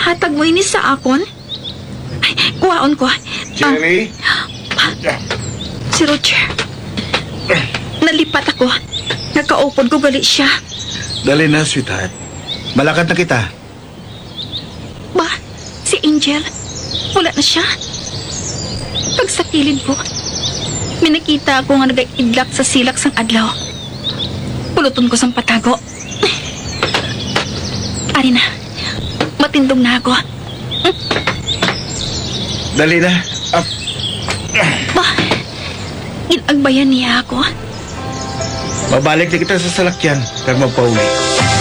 Ihatag mo ini sa akon? Ay, kuhaon ko. Cherry? Si Roger. Nalipat ako. Nakaupod ko gali siya. Dali na, sweetheart. Malakad na kita. Ba, si Angel. Wala na siya. Pag sa kilid ko, may nakita ako nga nag-idlak sa silak sang adlaw. Puluton ko sang patago. Ari na. Matindog na ako. Dali na. Up. Ba, ginagbayan niya ako. Babalik na kita sa salakyan. Kag magpauli.